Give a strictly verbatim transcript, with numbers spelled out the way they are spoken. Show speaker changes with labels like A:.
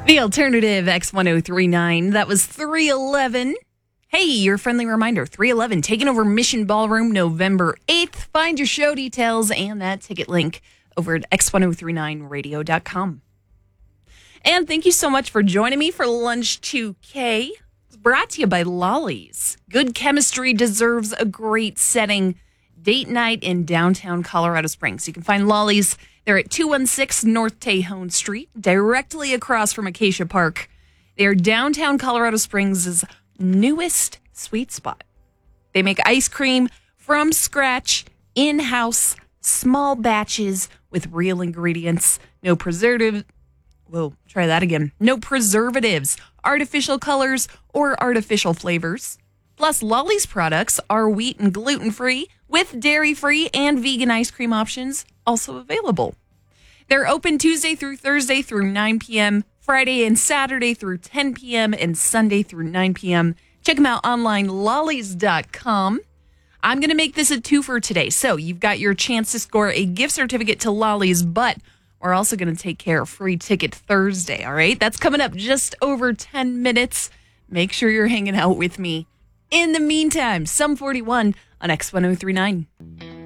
A: The alternative X ten thirty-nine. That was three eleven. Hey, your friendly reminder, three eleven, taking over Mission Ballroom November eighth. Find your show details and that ticket link over at x ten thirty-nine radio dot com. And thank you so much for joining me for Lunch two K. It's brought to you by Lolly's. Good chemistry deserves a great setting. Date night in downtown Colorado Springs. You can find Lolly's. They're at two sixteen North Tejon Street, directly across from Acacia Park. They're downtown Colorado Springs' newest sweet spot. They make ice cream from scratch, in-house, small batches with real ingredients. No preservative. Whoa, try that again. No preservatives, artificial colors, or artificial flavors. Plus, Lolly's products are wheat and gluten-free with dairy-free and vegan ice cream options also available. They're open Tuesday through Thursday through nine p.m., Friday and Saturday through ten p.m., and Sunday through nine p.m. Check them out online, lollies dot com. I'm going to make this a twofer today. So you've got your chance to score a gift certificate to Lolly's, but we're also going to take care of Free Ticket Thursday, all right? That's coming up just over ten minutes. Make sure you're hanging out with me. In the meantime, Sum forty-one on X ten thirty-nine.